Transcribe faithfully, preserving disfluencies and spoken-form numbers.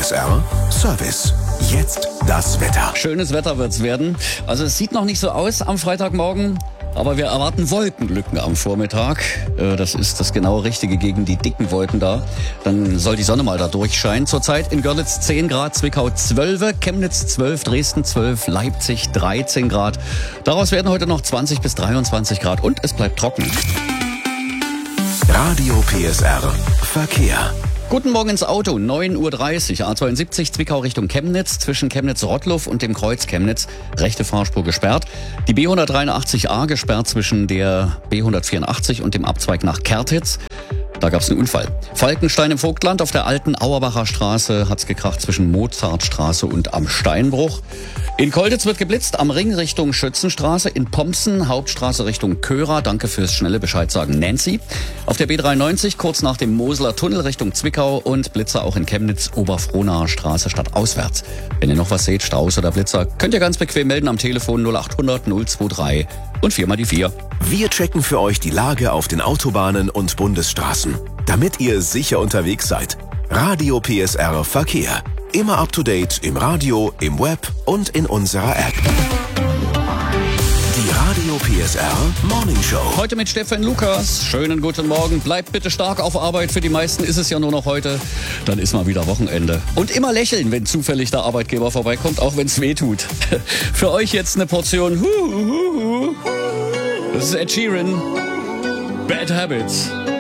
S R Service. Jetzt das Wetter. Schönes Wetter wird's werden. Also es sieht noch nicht so aus am Freitagmorgen, aber wir erwarten Wolkenlücken am Vormittag. Das ist das genau Richtige gegen die dicken Wolken da. Dann soll die Sonne mal da durchscheinen. Zurzeit in Görlitz zehn Grad, Zwickau zwölf, Chemnitz zwölf, Dresden zwölf, Leipzig dreizehn Grad. Daraus werden heute noch zwanzig bis dreiundzwanzig Grad und es bleibt trocken. Radio P S R Verkehr. Guten Morgen ins Auto, neun Uhr dreißig, A zweiundsiebzig, Zwickau Richtung Chemnitz, zwischen Chemnitz-Rottluff und dem Kreuz Chemnitz, rechte Fahrspur gesperrt. Die B hundertdreiundachtzig A gesperrt zwischen der B hundertvierundachtzig und dem Abzweig nach Kertitz. Da gab es einen Unfall. Falkenstein im Vogtland auf der alten Auerbacher Straße hat's gekracht zwischen Mozartstraße und am Steinbruch. In Kolditz wird geblitzt, am Ring Richtung Schützenstraße, in Pompsen, Hauptstraße Richtung Körer. Danke fürs schnelle Bescheid sagen, Nancy. Auf der B dreiundneunzig kurz nach dem Moseler Tunnel Richtung Zwickau und Blitzer auch in Chemnitz, Oberfrohnaer Straße statt auswärts. Wenn ihr noch was seht, Staus oder Blitzer, könnt ihr ganz bequem melden am Telefon null achthundert null dreiundzwanzig und vier mal die vier. Wir checken für euch die Lage auf den Autobahnen und Bundesstraßen, damit ihr sicher unterwegs seid. Radio P S R Verkehr. Immer up to date im Radio, im Web und in unserer App. Die Radio P S R Morning Show. Heute mit Stefan Lukas. Schönen guten Morgen. Bleibt bitte stark auf Arbeit. Für die meisten ist es ja nur noch heute. Dann ist mal wieder Wochenende. Und immer lächeln, wenn zufällig der Arbeitgeber vorbeikommt, auch wenn es weh tut. Für euch jetzt eine Portion Hu, hu, hu. Das ist Ed Sheeran. Bad Habits.